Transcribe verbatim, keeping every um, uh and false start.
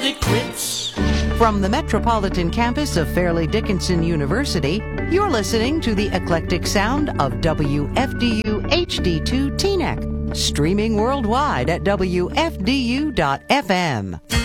it quits. From the metropolitan campus of Fairleigh Dickinson University, you're listening to the eclectic sound of W F D U H D two Teaneck, streaming worldwide at W F D U dot F M.